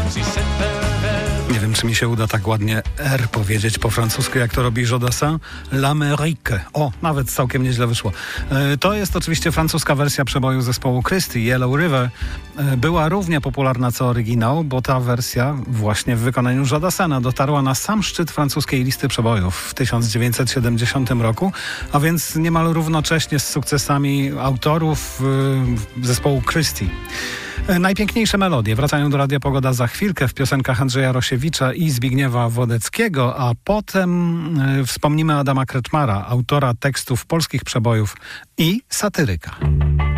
Nie wiem, czy mi się uda tak ładnie R powiedzieć po francusku, jak to robi Jodassin. L'Amérique. O, nawet całkiem nieźle wyszło. To jest oczywiście francuska wersja przeboju zespołu Christie, Yellow River. Była równie popularna co oryginał, bo ta wersja właśnie w wykonaniu Jodassina dotarła na sam szczyt francuskiej listy przebojów w 1970 roku, a więc niemal równocześnie z sukcesami autorów zespołu Christie. Najpiękniejsze melodie wracają do Radia Pogoda za chwilkę w piosenkach Andrzeja Rosiewicza i Zbigniewa Wodeckiego, a potem wspomnimy Adama Kreczmara, autora tekstów polskich przebojów i satyryka.